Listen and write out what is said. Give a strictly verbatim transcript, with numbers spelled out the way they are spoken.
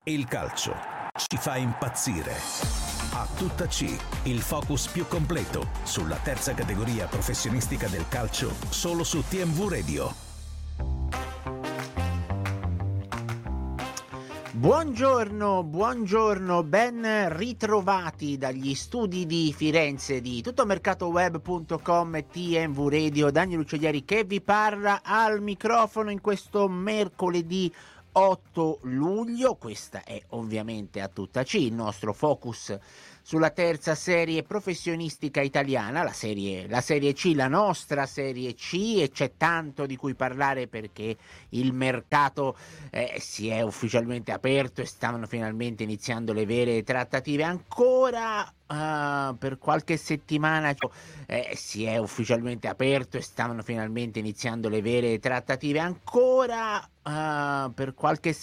Il calcio ci fa impazzire. A tutta C, il focus più completo sulla terza categoria professionistica del calcio, solo su T M V Radio. Buongiorno, buongiorno, ben ritrovati dagli studi di Firenze di tuttomercatoweb punto com e T M V Radio. Daniel Ucciglieri che vi parla al microfono in questo mercoledì otto luglio. Questa è ovviamente A tutta C, il nostro focus sulla terza serie professionistica italiana, la serie, la serie C, la nostra serie C, e c'è tanto di cui parlare perché il mercato eh, si è ufficialmente aperto e stanno finalmente iniziando le vere trattative. Ancora Uh, per qualche settimana eh, si è ufficialmente aperto e stanno finalmente iniziando le vere trattative. Ancora uh, per qualche